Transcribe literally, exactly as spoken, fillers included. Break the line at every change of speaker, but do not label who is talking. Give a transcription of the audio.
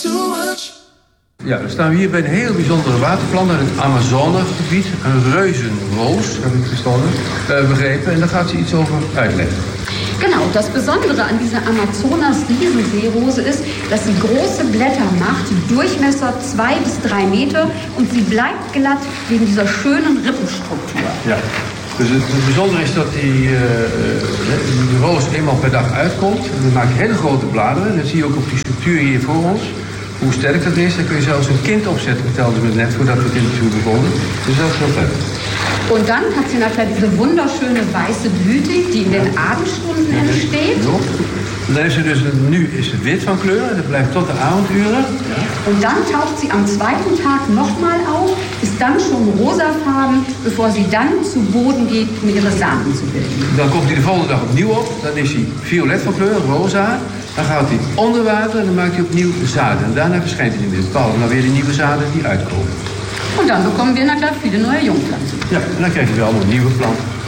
Ja, dan staan we hier bij een heel bijzondere waterplant uit het Amazonegebied. Een reuzenroos, heb ik verstanden, uh, begrepen. En daar gaat ze iets over uitleggen.
Genau, das Besondere an dieser Amazonas-Riesenseerose ist, dass sie große Blätter macht, Durchmesser zwei bis drei Meter und sie bleibt glatt wegen dieser schönen Rippenstruktur.
Ja, dus het, het bijzondere is dat die, uh, die roos eenmaal per dag uitkomt. En dan maakt hele grote bladeren. Dat zie je ook op die structuur hier voor ons. Hoe sterk dat is, dan kun je zelfs een kind opzetten, vertelden ze me net voordat we het interview begonnen. Dus dat is heel prettig.
Und dann hat sie nachher diese wunderschöne weiße Blüte, die in den Abendstunden entsteht.
Ja. Dan heeft ze dus, nu is het wit van kleur en dat blijft tot de avonduren. Ja.
Und dann taucht sie am zweiten Tag nochmal auf, ist dann schon rosafarben, bevor sie dann zu Boden geht, um ihre Samen zu bilden.
Dan komt hij de volgende dag opnieuw op, dan is hij violet van kleur, rosa. Dan gaat hij onder water en dan maakt hij opnieuw zaden. En daarna verschijnt hij in dit bal. En dan weer de nieuwe zaden die uitkomen.
Und dann bekommen wir na klar viele neue Jungpflanzen.
Ja, en dan krijg je weer allemaal nieuwe planten.